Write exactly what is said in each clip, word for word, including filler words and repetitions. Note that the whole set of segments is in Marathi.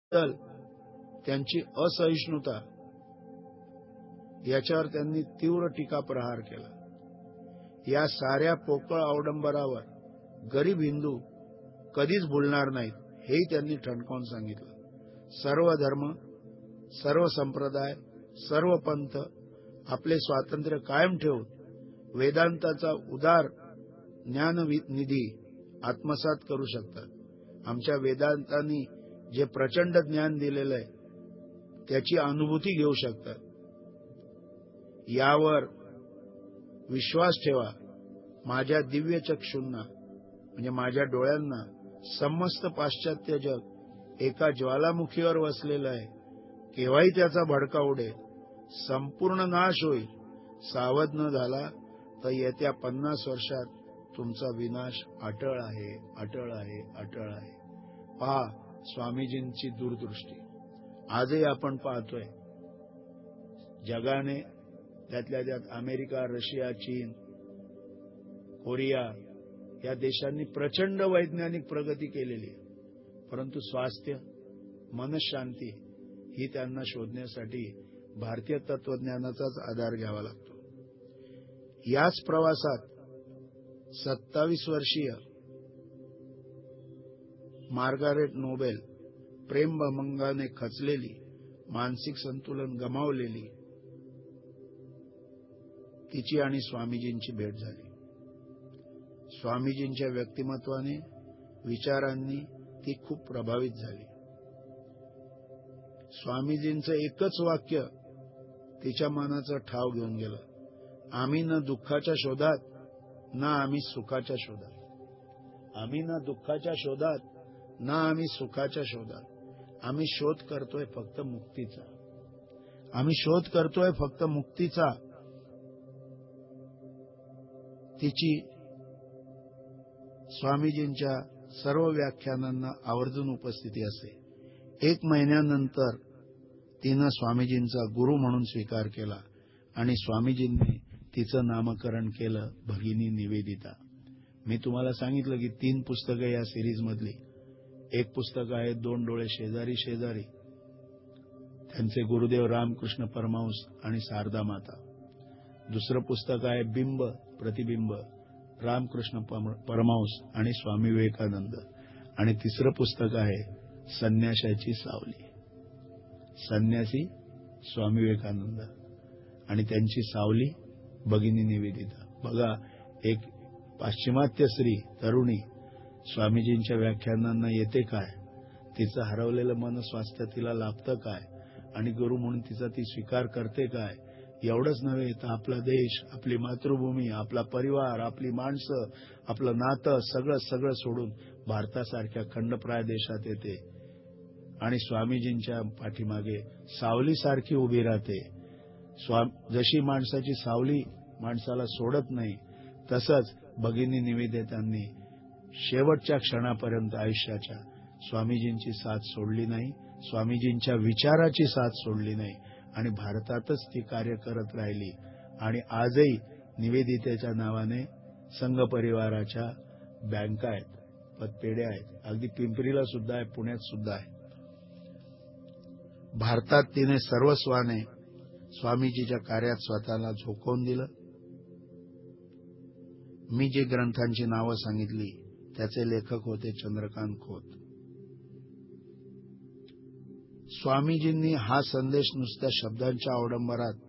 तर त्यांची असहिष्णुता याच्यावर त्यांनी तीव्र टीका प्रहार केला. या साऱ्या पोकळ अवडंबरावर गरीब हिंदू कधीच भुलणार नाहीत हेही त्यांनी ठणकावून सांगितलं. सर्व धर्म, सर्व संप्रदाय, सर्व पंथ आपले स्वातंत्र्य कायम ठेवून वेदांताचा उदार ज्ञाननिधी आत्मसात करू शकतात. आमच्या वेदांतांनी जे प्रचंड ज्ञान दिलेलं आहे त्याची अनुभूती घेऊ शकतात. यावर विश्वास ठेवा. माझ्या दिव्य चक्षुंना म्हणजे माझ्या डोळ्यांना समस्त पाश्चात्य जग एका ज्वालामुखीवर वसलेलं आहे. केव्हाही त्याचा भडका उडेल, संपूर्ण नाश होईल. सावध न झाला तर येत्या पन्नास वर्षात तुमचा विनाश अटळ आहे, अटळ आहे, अटळ आहे. पहा स्वामीजींची दूरदृष्टी. आजही आपण पाहतोय जगाने, त्यातल्या त्यात अमेरिका, रशिया, चीन, कोरिया या देशांनी प्रचंड वैज्ञानिक प्रगती केलेली आहे. परंतु स्वास्थ्य, मनशांती ही त्यांना शोधण्यासाठी भारतीय तत्वज्ञानाचाच आधार घ्यावा लागतो. याच प्रवासात सत्तावीस वर्षीय मार्गारेट नोबेल प्रेमभंगाने खचलेली, मानसिक संतुलन गमावलेली, तिची आणि स्वामीजींची भेट झाली. स्वामीजींच्या व्यक्तिमत्वाने, विचारांनी ती खूप प्रभावित झाली. स्वामीजींचं एकच वाक्य तिच्या मनाचा ठाव घेऊन गेलं. आम्ही न दुःखाच्या शोधात, ना आम्ही सुखाच्या शोधात. आम्ही ना दुःखाच्या शोधात, ना आम्ही सुखाच्या शोधात. आम्ही शोध करतोय फक्त मुक्तीचा. आम्ही शोध करतोय फक्त मुक्तीचा. तिची स्वामीजींच्या सर्व व्याख्यानांना आवर्जून उपस्थिती असे. एक महिन्यानंतर तिनं स्वामीजींचा गुरु म्हणून स्वीकार केला आणि स्वामीजींनी तिचं नामकरण केलं भगिनी निवेदिता. मी तुम्हाला सांगितलं की तीन पुस्तकं या सिरीज मधली. एक पुस्तक आहे दोन डोळे शेजारी शेजारी, त्यांचे गुरुदेव रामकृष्ण परमहंस आणि शारदा माता. दुसरं पुस्तक आहे बिंब प्रतिबिंब, रामकृष्ण परमहंस आणि स्वामी विवेकानंद. आणि तिसरं पुस्तक आहे संन्याशाची सावली, संन्यासी स्वामी विवेकानंद आणि त्यांची सावली भगिनी निवेदिता. बघा, एक पाश्चिमात्य स्त्री तरुणी स्वामीजींच्या व्याख्यानांना येते काय, तिचं हरवलेलं मनस्वास्थ्य तिला लाभतं काय, आणि गुरु म्हणून तिचा ती स्वीकार करते काय. एवढंच नव्हे तर आपला देश, आपली मातृभूमी, आपला परिवार, आपली माणसं, आपलं नातं सगळं सगळं सोडून भारतासारख्या खंडप्राय देशात येते आणि स्वामीजींच्या पाठीमागे सावलीसारखी उभी राहते. जशी माणसाची सावली माणसाला सोडत नाही, तसंच भगिनी निवेदितांनी शेवटच्या क्षणापर्यंत आयुष्याच्या स्वामीजींची साथ सोडली नाही, स्वामीजींच्या विचाराची साथ सोडली नाही आणि भारतातच ती कार्य करत राहिली. आणि आजही निवेदितेच्या नावाने संघ परिवाराच्या बँका आहेत, पतपेढ्या आहेत, अगदी पिंपरीला सुद्धा आहे, पुण्यात सुद्धा आहे. भारतात तिने सर्वस्वाने स्वामीजीच्या कार्यात स्वतःला झोकवून दिलं. मी जी ग्रंथांची नावं सांगितली त्याचे लेखक होते चंद्रकांत खोत. स्वामीजींनी हा संदेश नुसत्या शब्दांच्या अवडंबरात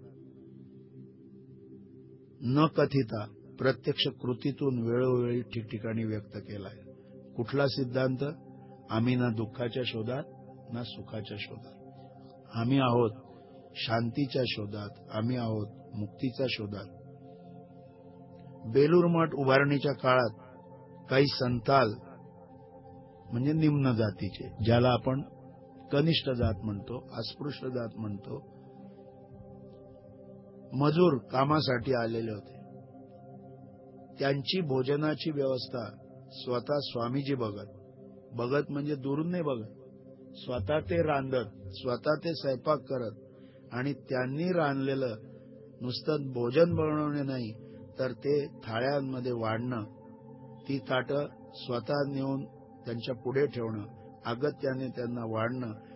न कथिता प्रत्यक्ष कृतीतून वेळोवेळी ठिकठिकाणी व्यक्त केलाय. कुठला सिद्धांत? आम्ही ना दुःखाच्या शोधात ना सुखाच्या शोधात. आम्ही आहोत शांतीच्या शोधात, आम्ही आहोत मुक्तीच्या शोधात. बेलूर मठ उभारणीच्या काळात काही संताल म्हणजे निम्न जातीचे, ज्याला आपण कनिष्ठ जात म्हणतो, अस्पृश्य जात म्हणतो, मजूर कामासाठी आलेले होते. त्यांची भोजनाची व्यवस्था स्वतः स्वामीजी बघत बघत म्हणजे दुरून नाही बघत, स्वतः ते रांधत, स्वतः ते स्वयंपाक करत आणि त्यांनी रांधलेलं नुसतं भोजन बनवणे नाही तर ते थाळ्यांमध्ये वाढणं, ती ताटं स्वतः नेऊन त्यांच्या पुढे ठेवणं, अगत्याने त्यांना वाढणं